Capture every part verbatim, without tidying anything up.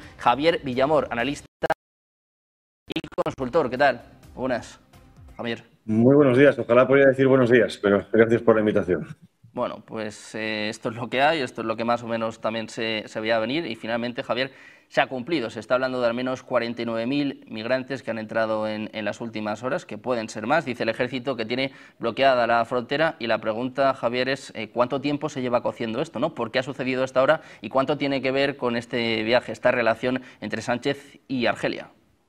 Javier Villamor, analista y consultor. ¿Qué tal? Buenas, Javier. Muy buenos días. Ojalá podría decir buenos días, pero gracias por la invitación. Bueno, pues eh, esto es lo que hay, esto es lo que más o menos también se, se veía venir y finalmente, Javier, se ha cumplido. Se está hablando de al menos cuarenta y nueve mil migrantes que han entrado en, en las últimas horas, que pueden ser más. Dice el Ejército que tiene bloqueada la frontera y la pregunta, Javier, es eh, ¿cuánto tiempo se lleva cociendo esto, ¿no? ¿Por qué ha sucedido hasta ahora y cuánto tiene que ver con este viaje, esta relación entre Sánchez y Argelia?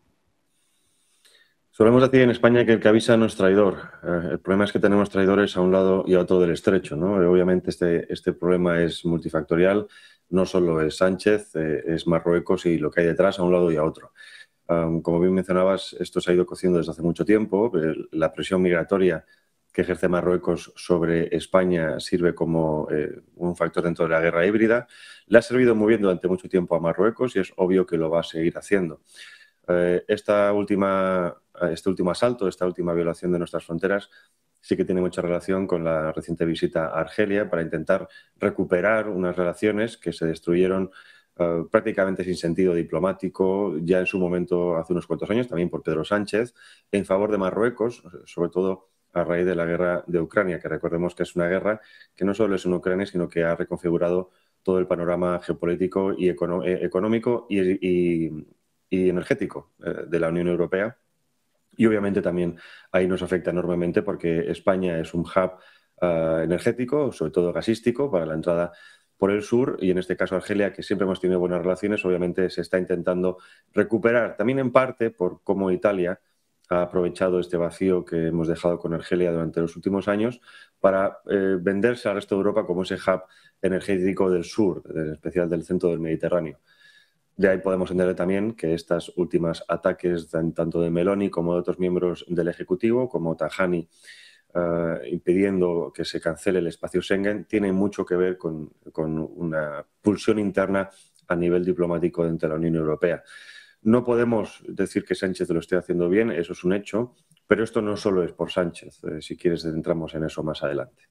Solemos decir en España que el que avisa no es traidor. Eh, el problema es que tenemos traidores a un lado y a otro del estrecho, ¿no? Eh, obviamente este, este problema es multifactorial, no solo es Sánchez, eh, es Marruecos y lo que hay detrás a un lado y a otro. Um, como bien mencionabas, esto se ha ido cociendo desde hace mucho tiempo. Eh, la presión migratoria que ejerce Marruecos sobre España sirve como eh, un factor dentro de la guerra híbrida. Le ha servido muy bien durante mucho tiempo a Marruecos y es obvio que lo va a seguir haciendo. Eh, esta última, este último asalto, esta última violación de nuestras fronteras sí que tiene mucha relación con la reciente visita a Argelia para intentar recuperar unas relaciones que se destruyeron uh, prácticamente sin sentido diplomático ya en su momento hace unos cuantos años, también por Pedro Sánchez, en favor de Marruecos, sobre todo a raíz de la guerra de Ucrania, que recordemos que es una guerra que no solo es en Ucrania, sino que ha reconfigurado todo el panorama geopolítico y econo económico y, y y energético eh, de la Unión Europea. Y obviamente también ahí nos afecta enormemente porque España es un hub uh, energético, sobre todo gasístico, para la entrada por el sur y en este caso Argelia, que siempre hemos tenido buenas relaciones, obviamente se está intentando recuperar, también en parte por cómo Italia ha aprovechado este vacío que hemos dejado con Argelia durante los últimos años para eh, venderse al resto de Europa como ese hub energético del sur, en especial del centro del Mediterráneo. De ahí podemos entender también que estas últimas ataques, tanto de Meloni como de otros miembros del Ejecutivo, como Tajani, uh, impidiendo que se cancele el espacio Schengen, tienen mucho que ver con, con una pulsión interna a nivel diplomático dentro de la Unión Europea. No podemos decir que Sánchez lo esté haciendo bien, eso es un hecho, pero esto no solo es por Sánchez. Eh, si quieres, entramos en eso más adelante.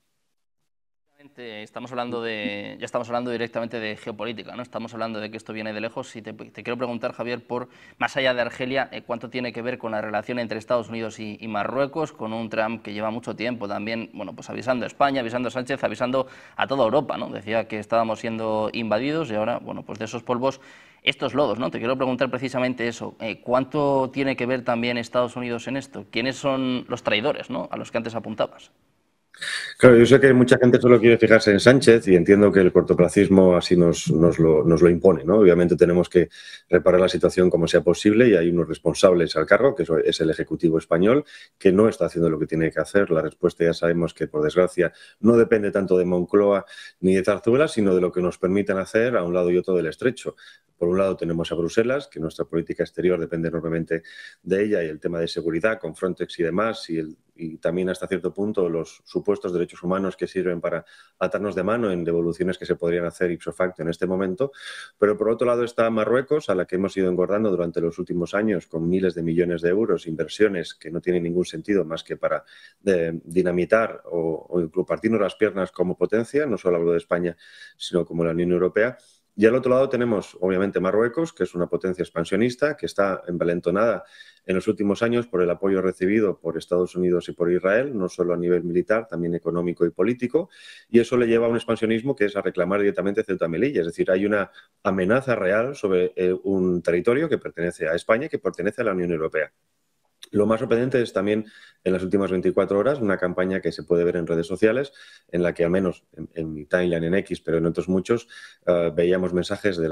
Estamos hablando de, ya estamos hablando directamente de geopolítica, ¿no? Estamos hablando de que esto viene de lejos y te, te quiero preguntar, Javier, por más allá de Argelia, eh, ¿cuánto tiene que ver con la relación entre Estados Unidos y, y Marruecos, con un Trump que lleva mucho tiempo también, bueno, pues avisando a España, avisando a Sánchez, avisando a toda Europa, ¿no? Decía que estábamos siendo invadidos y ahora, bueno, pues de esos polvos, estos lodos, ¿no? Te quiero preguntar precisamente eso, eh, ¿cuánto tiene que ver también Estados Unidos en esto? ¿Quiénes son los traidores, ¿no?, a los que antes apuntabas? Claro, yo sé que mucha gente solo quiere fijarse en Sánchez y entiendo que el cortoplacismo así nos, nos, lo, nos lo impone, ¿no? Obviamente tenemos que reparar la situación como sea posible y hay unos responsables al cargo, que es el Ejecutivo español, que no está haciendo lo que tiene que hacer. La respuesta ya sabemos que, por desgracia, no depende tanto de Moncloa ni de Zarzuela, sino de lo que nos permitan hacer a un lado y otro del estrecho. Por un lado tenemos a Bruselas, que nuestra política exterior depende enormemente de ella y el tema de seguridad con Frontex y demás y, el, y también hasta cierto punto los supuestos derechos humanos que sirven para atarnos de mano en devoluciones que se podrían hacer ipso facto en este momento. Pero por otro lado está Marruecos, a la que hemos ido engordando durante los últimos años con miles de millones de euros, inversiones que no tienen ningún sentido más que para de, dinamitar o, o incluso partirnos las piernas como potencia, no solo hablo de España, sino como la Unión Europea. Y al otro lado tenemos, obviamente, Marruecos, que es una potencia expansionista, que está envalentonada en los últimos años por el apoyo recibido por Estados Unidos y por Israel, no solo a nivel militar, también económico y político, y eso le lleva a un expansionismo que es a reclamar directamente Ceuta y Melilla. Es decir, hay una amenaza real sobre eh, un territorio que pertenece a España y que pertenece a la Unión Europea. Lo más sorprendente es también en las últimas veinticuatro horas una campaña que se puede ver en redes sociales en la que al menos en, en mi timeline en X, pero en otros muchos, uh, veíamos mensajes de la